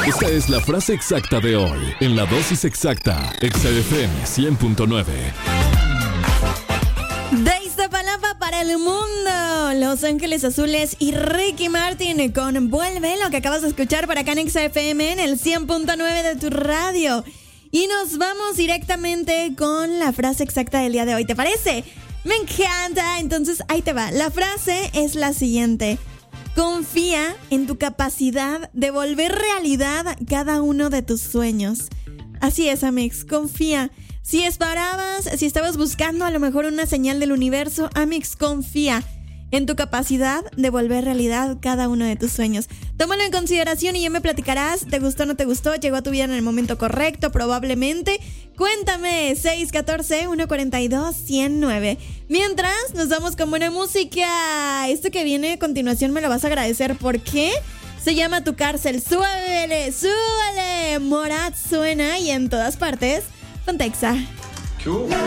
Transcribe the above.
Esta es la frase exacta de hoy, en la dosis exacta, Exa FM 100.9. De Iztapalapa para el mundo, Los Ángeles Azules y Ricky Martin con Vuelve, lo que acabas de escuchar por acá en Exa FM en el 100.9 de tu radio. Y nos vamos directamente con la frase exacta del día de hoy, ¿te parece? Me encanta, entonces ahí te va. La frase es la siguiente: confía en tu capacidad de volver realidad cada uno de tus sueños. Así es, Amix, confía. Si estabas buscando a lo mejor una señal del universo, Amix, confía en tu capacidad de volver realidad cada uno de tus sueños. Tómalo en consideración y ya me platicarás, ¿te gustó o no te gustó? ¿Llegó a tu vida en el momento correcto? Probablemente. Cuéntame, 614-142-109. Mientras, nos vamos con buena música. Esto que viene a continuación me lo vas a agradecer. ¿Por qué? Se llama Tu Cárcel. Súbele, súbele. Morat suena y en todas partes. Ponte Exa.